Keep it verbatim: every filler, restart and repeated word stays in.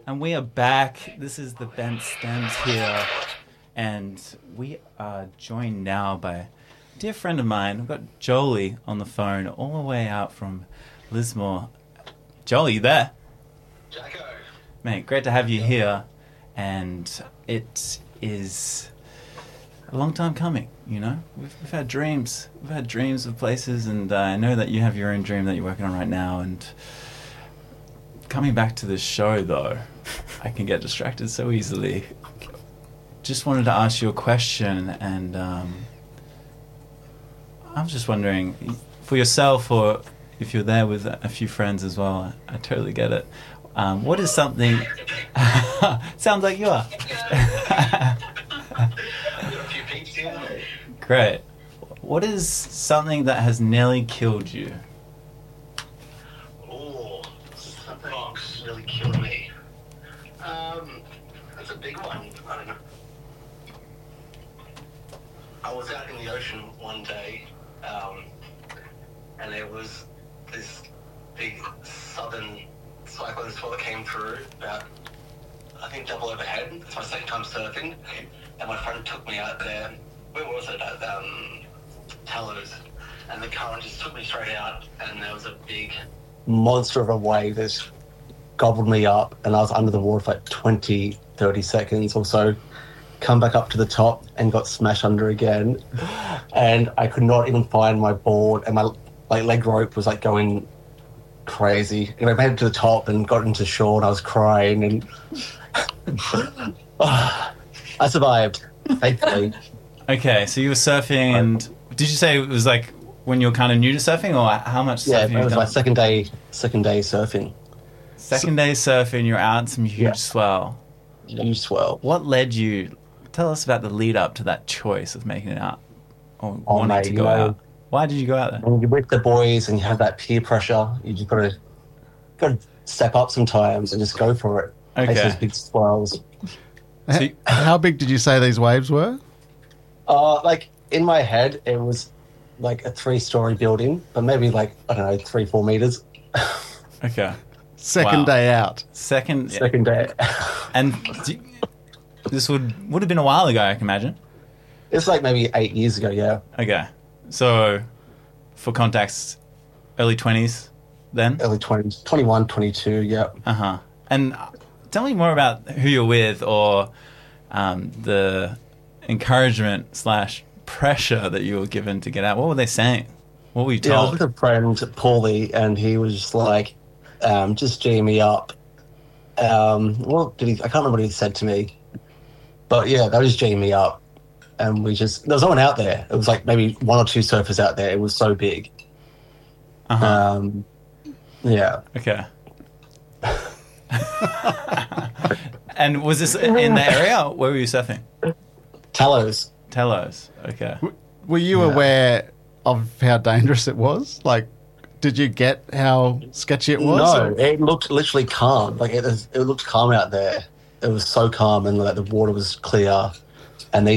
And we are back. This is the Bent Stems here. And we are joined now by a dear friend of mine. We've got Jolie on the phone all the way out from Lismore. Jolie, you there? Jacko. Mate, great to have you here. And it is a long time coming, you know? We've, we've had dreams. We've had dreams of places, and uh, I know that you have your own dream that you're working on right now. And coming back to this show, though, I can get distracted so easily. Just wanted to ask you a question, and um, I was just wondering, for yourself, or if you're there with a few friends as well, I, I totally get it. Um, what is something... Sounds like you are. Great. What is something that has nearly killed you? Oh, something that's really killed me. Um, that's a big one. I don't know. I was out in the ocean one day, um, and there was this big southern cyclone swell that came through about, I think, double overhead. It's my second time surfing, and my friend took me out there. Where was it? At um, Tallows. And the current just took me straight out, and there was a big monster of a wave that gobbled me up, and I was under the water for like twenty, thirty seconds or so. Come back up to the top and got smashed under again, and I could not even find my board, and my like leg rope was like going crazy. And I made it to the top and got into shore, and I was crying, and oh, I survived, thankfully. Okay, so you were surfing, and did you say it was like when you were kind of new to surfing, or how much Yeah, surfing it was you my done? second day, second day surfing. Second day surfing, you're out in some huge Yeah. swell. You swell. What led you? Tell us about the lead up to that choice of making it out, or Oh, wanting mate, to you go know- out. Why did you go out there? When you're with the boys and you have that peer pressure, you just gotta gotta step up sometimes and just go for it. Okay. Face those big swells. So you- How big did you say these waves were? Uh, like in my head, it was like a three-story building, but maybe like I don't know, three, four meters. Okay. Second Wow. day out. Second, Second day. and do you- this would would have been a while ago, I can imagine. It's like maybe eight years ago. Yeah. Okay, so for context, early twenties then. Early twenties, twenty-one, twenty-two. Yeah. Uh huh. And tell me more about who you're with, or um, the encouragement slash pressure that you were given to get out. What were they saying? What were you Yeah, I was told? with a friend, Paulie, and he was just like, um, just G me up. Um, what did he? I can't remember what he said to me, but yeah, that was G me up. And we just, there was no one out there. It was like maybe one or two surfers out there. It was so big. Uh huh. Um, yeah. Okay. And was this in the area? Where were you surfing? Talos. Telos. Okay. Were you Yeah. aware of how dangerous it was? Like, did you get how sketchy it was? No, Or- it looked literally calm. Like it, was, it looked calm out there. It was so calm, and like the water was clear.